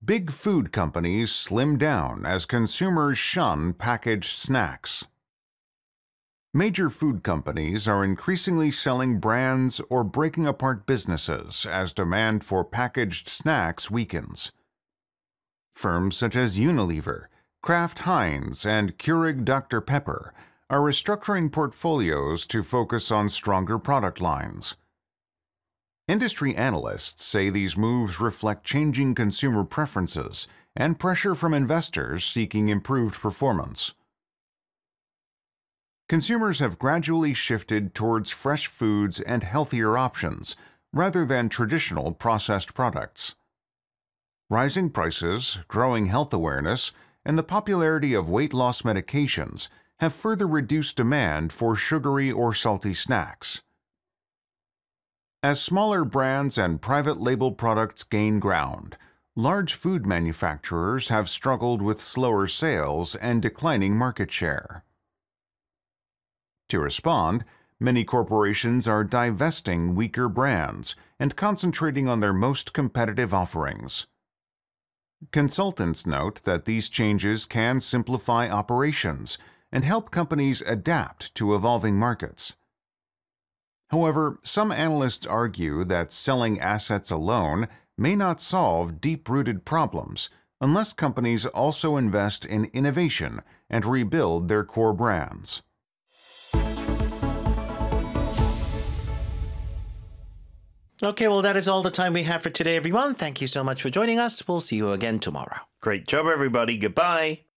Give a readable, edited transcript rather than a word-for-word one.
Big food companies slim down as consumers shun packaged snacks. Major food companies are increasingly selling brands or breaking apart businesses as demand for packaged snacks weakens. Firms such as Unilever, Kraft Heinz, and Keurig Dr. Pepper are restructuring portfolios to focus on stronger product lines. Industry analysts say these moves reflect changing consumer preferences and pressure from investors seeking improved performance. Consumers have gradually shifted towards fresh foods and healthier options rather than traditional processed products. Rising prices, growing health awareness, and the popularity of weight loss medications have further reduced demand for sugary or salty snacks. As smaller brands and private label products gain ground, large food manufacturers have struggled with slower sales and declining market share. To respond, many corporations are divesting weaker brands and concentrating on their most competitive offerings. Consultants note that these changes can simplify operations and help companies adapt to evolving markets. However, some analysts argue that selling assets alone may not solve deep-rooted problems unless companies also invest in innovation and rebuild their core brands. Okay, well, that is all the time we have for today, everyone. Thank you so much for joining us. We'll see you again tomorrow. Great job, everybody. Goodbye.